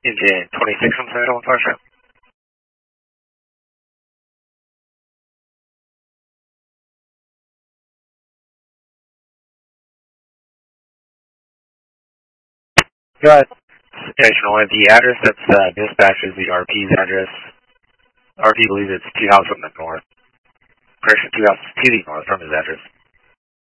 Engine 26 on Central Parsha. Go ahead. Station with the address that's dispatch is the RP's address. RP believes it's 2 houses from the north. Correction, 2 houses to the north from his address.